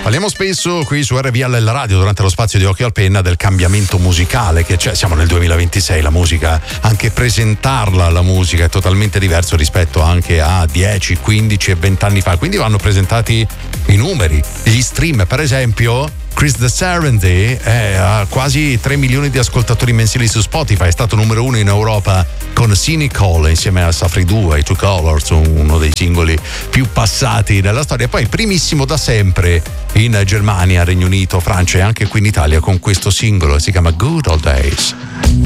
Parliamo spesso qui su RVL la radio durante lo spazio di Occhio al Penna del cambiamento musicale che c'è. Siamo nel 2026, la musica, anche presentarla la musica è totalmente diverso rispetto anche a 10, 15 e 20 anni fa. Quindi vanno presentati i numeri, gli stream. Per esempio Chris the Serenity ha quasi 3 milioni di ascoltatori mensili su Spotify, è stato numero 1 in Europa con Cynical insieme a Safri 2, i Two Colors, uno dei singoli più passati nella storia. Poi primissimo da sempre in Germania, Regno Unito, Francia e anche qui in Italia con questo singolo, si chiama Good Old Days.